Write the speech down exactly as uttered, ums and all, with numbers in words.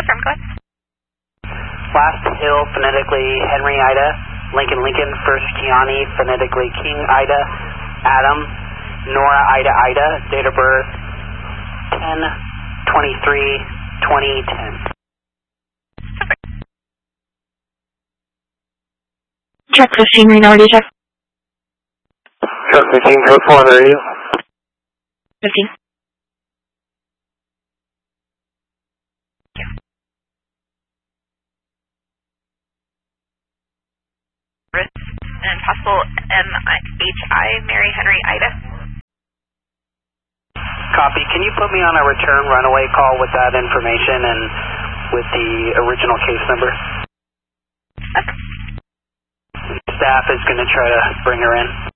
confirm, go ahead. Last Hill, phonetically Henry Ida. Lincoln Lincoln, First Kiani, phonetically King Ida. Adam, Nora Ida Ida, date of birth ten twenty-three twenty ten. Check fifteen, Reno, ready check. Truck fifteen, code four on the radio. fifteen. And possible M H I, Mary Henry Ida. Copy. Can you put me on a return runaway call with that information and with the original case number? Okay. Staff is going to try to bring her in.